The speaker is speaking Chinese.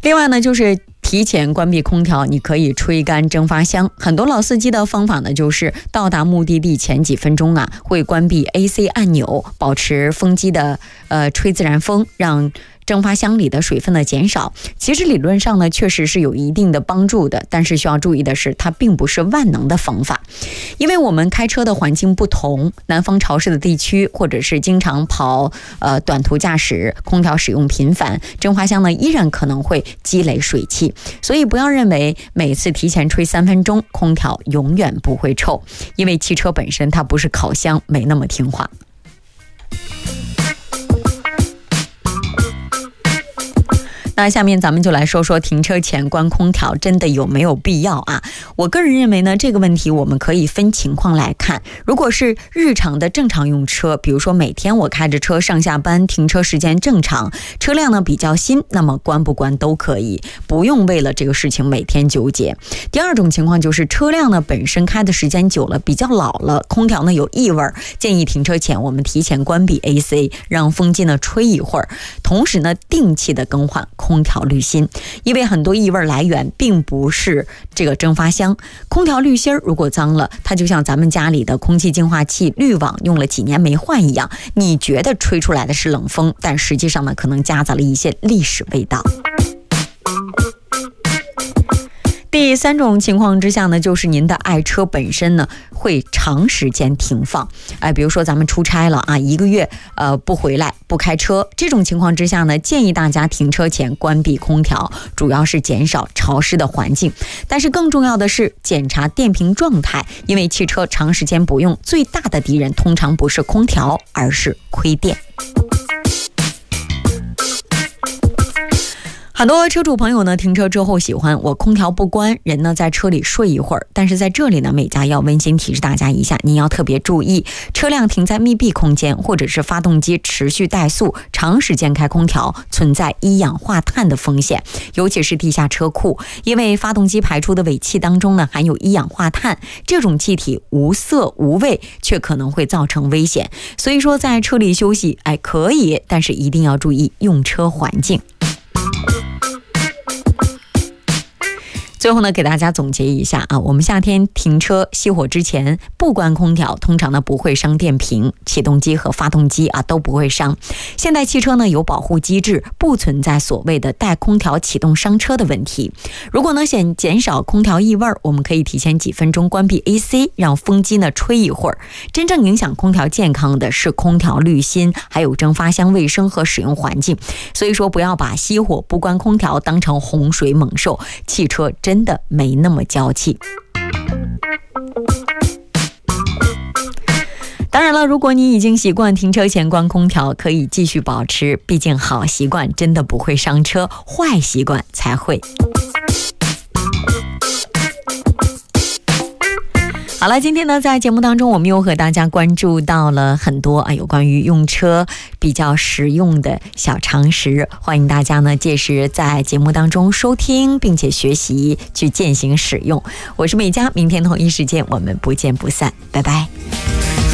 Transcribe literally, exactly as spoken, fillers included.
另外呢，就是提前关闭空调，你可以吹干蒸发箱。很多老司机的方法呢，就是到达目的地前几分钟啊，会关闭 A C 按钮，保持风机的呃吹自然风，让蒸发箱里的水分的减少。其实理论上呢，确实是有一定的帮助的，但是需要注意的是，它并不是万能的方法。因为我们开车的环境不同，南方潮湿的地区，或者是经常跑呃短途驾驶，空调使用频繁，蒸发箱呢依然可能会积累水汽。所以不要认为每次提前吹三分钟，空调永远不会臭，因为汽车本身它不是烤箱，没那么听话。那下面咱们就来说说停车前关空调真的有没有必要啊？我个人认为呢，这个问题我们可以分情况来看。如果是日常的正常用车，比如说每天我开着车上下班，停车时间正常，车辆呢比较新，那么关不关都可以，不用为了这个事情每天纠结。第二种情况就是车辆呢本身开的时间久了，比较老了，空调呢有异味，建议停车前我们提前关闭 A C， 让风机呢吹一会儿，同时呢定期的更换空调滤芯，因为很多异味来源并不是这个蒸发箱。空调滤芯如果脏了，它就像咱们家里的空气净化器滤网用了几年没换一样，你觉得吹出来的是冷风，但实际上呢可能夹杂了一些历史味道。第三种情况之下呢，就是您的爱车本身呢会长时间停放，哎，比如说咱们出差了啊，一个月呃不回来不开车，这种情况之下呢，建议大家停车前关闭空调，主要是减少潮湿的环境。但是更重要的是检查电瓶状态，因为汽车长时间不用，最大的敌人通常不是空调，而是亏电。很多车主朋友呢，停车之后喜欢我空调不关，人呢在车里睡一会儿。但是在这里呢，美嘉要温馨提示大家一下，您要特别注意，车辆停在密闭空间，或者是发动机持续怠速，长时间开空调，存在一氧化碳的风险，尤其是地下车库，因为发动机排出的尾气当中呢含有一氧化碳，这种气体无色无味，却可能会造成危险。所以说在车里休息，哎，可以，但是一定要注意用车环境。最后呢，给大家总结一下啊，我们夏天停车熄火之前不关空调，通常呢不会伤电瓶、启动机和发动机啊都不会伤。现代汽车呢有保护机制，不存在所谓的带空调启动伤车的问题。如果呢想减少空调异味，我们可以提前几分钟关闭 A C， 让风机呢吹一会儿。真正影响空调健康的是空调滤芯，还有蒸发箱卫生和使用环境。所以说，不要把熄火不关空调当成洪水猛兽，汽车真真的没那么娇气。当然了，如果你已经习惯停车前关空调，可以继续保持，毕竟好习惯真的不会伤车，坏习惯才会。好了，今天呢，在节目当中，我们又和大家关注到了很多啊有关于用车比较实用的小常识，欢迎大家呢届时在节目当中收听，并且学习去践行使用。我是美嘉，明天同一时间我们不见不散，拜拜。